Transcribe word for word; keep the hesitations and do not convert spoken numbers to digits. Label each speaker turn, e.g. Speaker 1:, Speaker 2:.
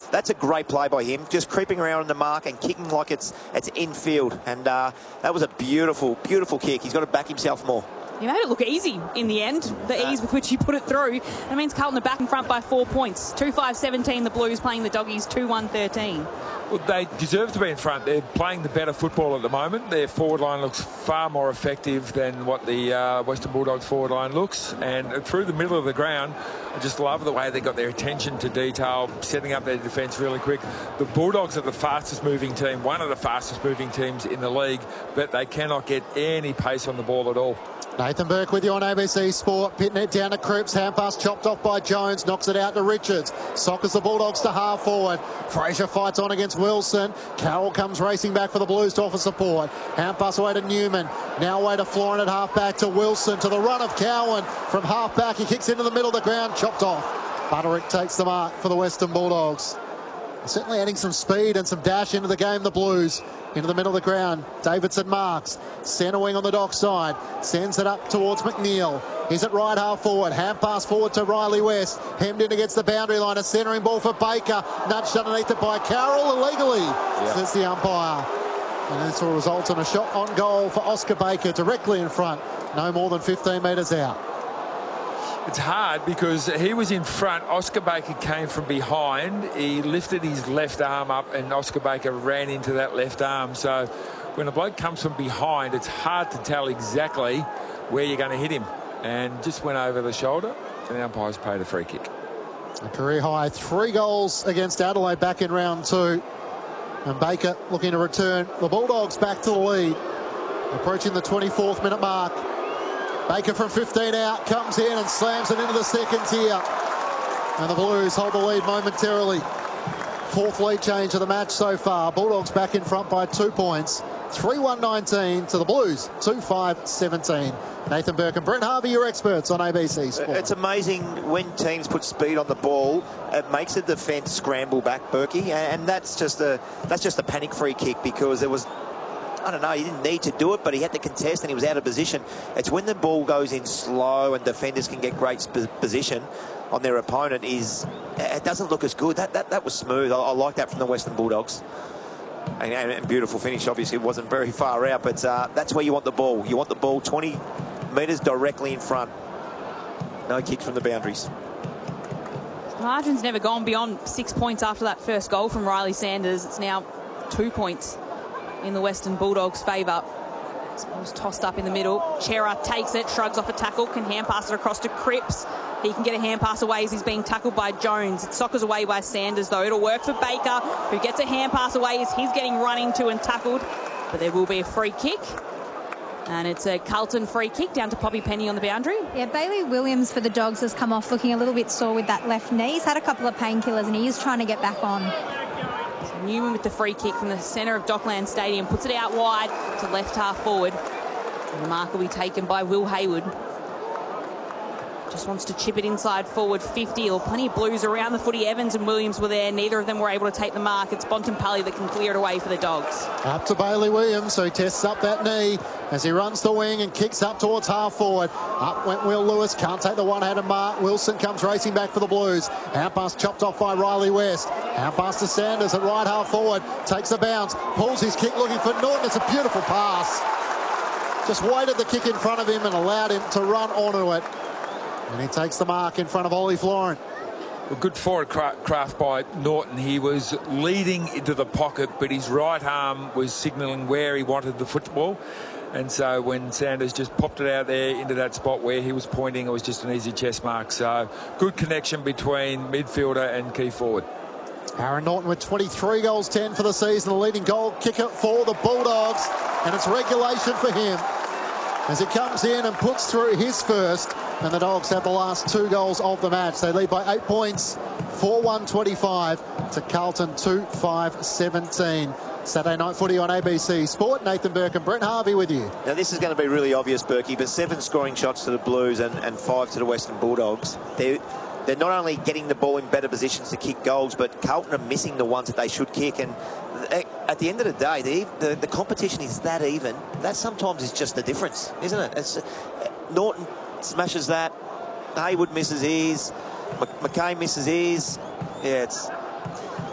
Speaker 1: that's a great play by him, just creeping around in the mark and kicking like it's it's infield. And uh, that was a beautiful, beautiful kick. He's got to back himself more.
Speaker 2: He made it look easy in the end, the ease with which he put it through. That means Carlton are back in front by four points. two five seventeen, the Blues playing the Doggies two one thirteen.
Speaker 3: Well, they deserve to be in front. They're playing the better football at the moment. Their forward line looks far more effective than what the uh, Western Bulldogs forward line looks. And through the middle of the ground, I just love the way they got their attention to detail, setting up their defence really quick. The Bulldogs are the fastest moving team, one of the fastest moving teams in the league, but they cannot get any pace on the ball at all.
Speaker 4: Nathan Burke with you on A B C Sport. Pitting it down to Cripps. Hand pass chopped off by Jones. Knocks it out to Richards. Sockers the Bulldogs to half forward. Fraser fights on against Wilson. Carroll comes racing back for the Blues to offer support. Hand pass away to Newman. Now away to Florin at half back to Wilson. To the run of Cowan from half back. He kicks into the middle of the ground. Chopped off. Butterick takes the mark for the Western Bulldogs. Certainly adding some speed and some dash into the game, the Blues. Into the middle of the ground, Davidson marks. Centre wing on the dock side. Sends it up towards McNeil. He's at right half forward. Hand pass forward to Riley West. Hemmed in against the boundary line. A centering ball for Baker. Nudged underneath it by Carroll illegally, yeah. Says the umpire. And this will result in a shot on goal for Oscar Baker directly in front. No more than fifteen metres out.
Speaker 3: It's hard because he was in front. Oscar Baker came from behind. He lifted his left arm up and Oscar Baker ran into that left arm. So when a bloke comes from behind, it's hard to tell exactly where you're going to hit him. And just went over the shoulder and the umpires paid a free kick.
Speaker 4: A career high three goals against Adelaide back in round two. And Baker looking to return the Bulldogs back to the lead. Approaching the twenty-fourth minute mark. Baker from fifteen out, comes in and slams it into the second tier. And the Blues hold the lead momentarily. Fourth lead change of the match so far. Bulldogs back in front by two points. three one nineteen to the Blues, two five seventeen. Nathan Burke and Brent Harvey, your experts on A B C Sport.
Speaker 1: It's amazing when teams put speed on the ball, it makes the defence scramble back, Berkey. And that's just a, that's just a panic free kick because there was... I don't know, he didn't need to do it, but he had to contest and he was out of position. It's when the ball goes in slow and defenders can get great position on their opponent, is it doesn't look as good. That that, that was smooth. I, I like that from the Western Bulldogs. And, and beautiful finish, obviously. It wasn't very far out, but uh, that's where you want the ball. You want the ball twenty metres directly in front. No kicks from the boundaries.
Speaker 2: Margin's never gone beyond six points after that first goal from Riley Sanders. It's now two points in the Western Bulldogs' favour. Ball's tossed up in the middle. Chera takes it, shrugs off a tackle, can hand pass it across to Cripps. He can get a hand pass away as he's being tackled by Jones. It soccers away by Sanders, though. It'll work for Baker, who gets a hand pass away as he's getting run into and tackled. But there will be a free kick. And it's a Carlton free kick down to Poppy Penny on the boundary.
Speaker 5: Yeah, Bailey Williams for the Dogs has come off looking a little bit sore with that left knee. He's had a couple of painkillers and he is trying to get back on.
Speaker 2: Newman with the free kick from the centre of Dockland Stadium, puts it out wide to left half forward. And the mark will be taken by Will Hayward. Just wants to chip it inside forward fifty. Or plenty of Blues around the footy. Evans and Williams were there. Neither of them were able to take the mark. It's Bontempelli that can clear it away for the Dogs.
Speaker 4: Up to Bailey Williams, so he tests up that knee as he runs the wing and kicks up towards half forward. Up went Will Lewis, can't take the one-handed mark. Wilson comes racing back for the Blues. Out pass chopped off by Riley West. Out pass to Sanders at right half forward. Takes a bounce, pulls his kick looking for Norton. It's a beautiful pass. Just waited the kick in front of him and allowed him to run onto it. And he takes the mark in front of Ollie Florin.
Speaker 3: A good forward craft by Norton. He was leading into the pocket, but his right arm was signalling where he wanted the football. And so when Sanders just popped it out there into that spot where he was pointing, it was just an easy chest mark. So good connection between midfielder and key forward.
Speaker 4: Aaron Norton with twenty-three goals, ten for the season, the leading goal kicker for the Bulldogs. And it's regulation for him as he comes in and puts through his first. And the Dogs have the last two goals of the match. They lead by eight points, four one twenty-five to Carlton two five seventeen. Saturday night footy on A B C Sport. Nathan Burke and Brent Harvey with you.
Speaker 1: Now this is going to be really obvious, Berkey, but seven scoring shots to the Blues and, and five to the Western Bulldogs. They're, they're not only getting the ball in better positions to kick goals, but Carlton are missing the ones that they should kick. And at the end of the day, the, the, the competition is that even. That sometimes is just the difference, isn't it? It's, uh, Norton smashes that. Haywood misses his. McKay misses his. Yeah, it's